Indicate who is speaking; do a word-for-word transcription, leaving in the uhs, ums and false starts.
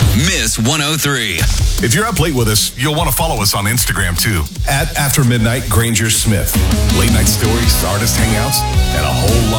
Speaker 1: miss one oh three.
Speaker 2: If you're up late with us, you'll want to follow us on Instagram too. At After Midnight Granger Smith. Late night stories, artist hangouts, and a whole lot